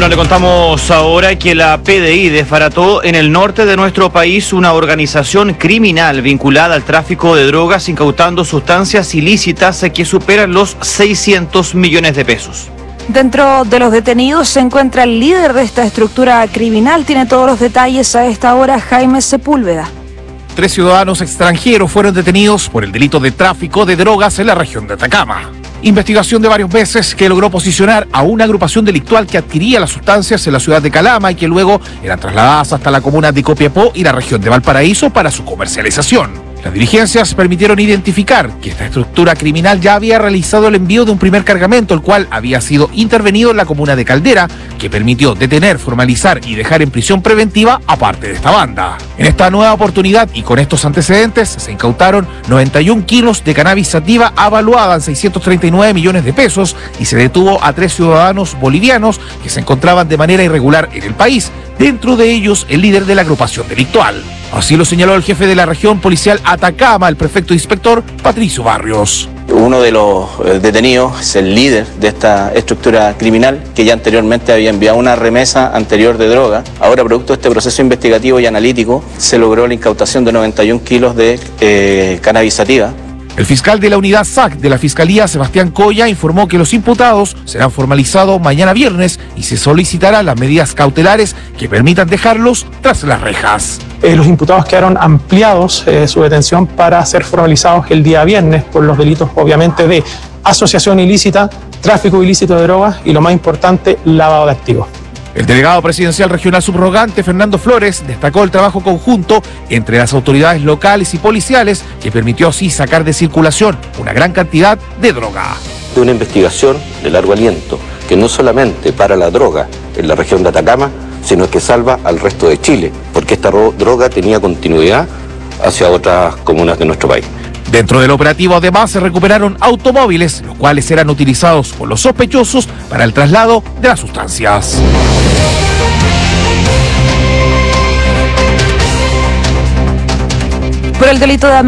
Bueno, le contamos ahora que la PDI desbarató en el norte de nuestro país una organización criminal vinculada al tráfico de drogas, incautando sustancias ilícitas que superan los 600 millones de pesos. Dentro de los detenidos se encuentra el líder de esta estructura criminal. Tiene todos los detalles a esta hora Jaime Sepúlveda. 3 ciudadanos extranjeros fueron detenidos por el delito de tráfico de drogas en la región de Atacama. Investigación de varios meses que logró posicionar a una agrupación delictual que adquiría las sustancias en la ciudad de Calama y que luego eran trasladadas hasta la comuna de Copiapó y la región de Valparaíso para su comercialización. Las diligencias permitieron identificar que esta estructura criminal ya había realizado el envío de un primer cargamento, el cual había sido intervenido en la comuna de Caldera, que permitió detener, formalizar y dejar en prisión preventiva a parte de esta banda. En esta nueva oportunidad y con estos antecedentes se incautaron 91 kilos de cannabis sativa avaluada en 639 millones de pesos y se detuvo a 3 ciudadanos bolivianos que se encontraban de manera irregular en el país, dentro de ellos el líder de la agrupación delictual. Así lo señaló el jefe de la región policial Atacama, el prefecto inspector Patricio Barrios. Uno de los detenidos es el líder de esta estructura criminal que ya anteriormente había enviado una remesa anterior de droga. Ahora, producto de este proceso investigativo y analítico, se logró la incautación de 91 kilos de cannabis sativa. El fiscal de la unidad SAC de la Fiscalía, Sebastián Coya, informó que los imputados serán formalizados mañana viernes y se solicitarán las medidas cautelares que permitan dejarlos tras las rejas. Los imputados quedaron ampliados su detención para ser formalizados el día viernes por los delitos, obviamente, de asociación ilícita, tráfico ilícito de drogas y, lo más importante, lavado de activos. El delegado presidencial regional subrogante, Fernando Flores, destacó el trabajo conjunto entre las autoridades locales y policiales que permitió así sacar de circulación una gran cantidad de droga. De una investigación de largo aliento que no solamente para la droga en la región de Atacama, sino que salva al resto de Chile, porque esta droga tenía continuidad hacia otras comunas de nuestro país. Dentro del operativo además se recuperaron automóviles, los cuales eran utilizados por los sospechosos para el traslado de las sustancias. Por el delito de